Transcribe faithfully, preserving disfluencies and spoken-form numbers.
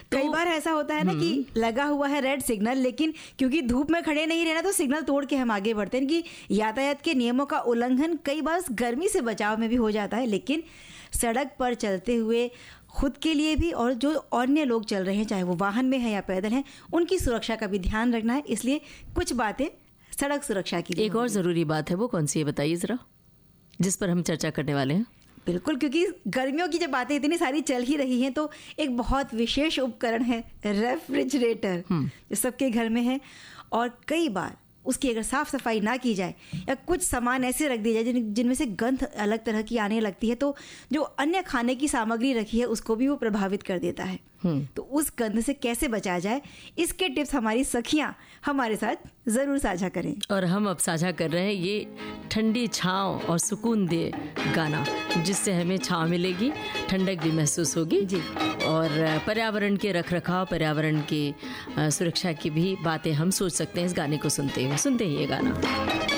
तो कई बार ऐसा होता है ना कि लगा हुआ है रेड सिग्नल, लेकिन क्योंकि धूप में खड़े नहीं रहना तो सिग्नल तोड़ के हम आगे बढ़ते हैं कि यातायात के नियमों का उल्लंघन कई बार गर्मी से बचाव में भी हो जाता है। लेकिन सड़क पर चलते हुए खुद के लिए भी और जो अन्य लोग चल रहे हैं, चाहे वो वाहन में है या पैदल हैं, उनकी सुरक्षा का भी ध्यान रखना है। इसलिए कुछ बातें सड़क सुरक्षा की। एक और ज़रूरी बात है, वो कौन सी है बताइए ज़रा, जिस पर हम चर्चा करने वाले हैं। बिल्कुल, क्योंकि गर्मियों की जब बातें इतनी सारी चल ही रही हैं तो एक बहुत विशेष उपकरण है रेफ्रिजरेटर, जो सबके घर में है। और कई बार उसकी अगर साफ़ सफाई ना की जाए या कुछ सामान ऐसे रख दिए जाए जिन जिनमें से गंध अलग तरह की आने लगती है, तो जो अन्य खाने की सामग्री रखी है उसको भी वो प्रभावित कर देता है। तो उस गंध से कैसे बचा जाए, इसके टिप्स हमारी सखियां हमारे साथ ज़रूर साझा करें। और हम अब साझा कर रहे हैं ये ठंडी छाँव और सुकून दे गाना, जिससे हमें छाँव मिलेगी, ठंडक भी महसूस होगी जी, और पर्यावरण के रखरखाव, पर्यावरण के सुरक्षा की भी बातें हम सोच सकते हैं इस गाने को सुनते हुए। सुनते ही ये गाना।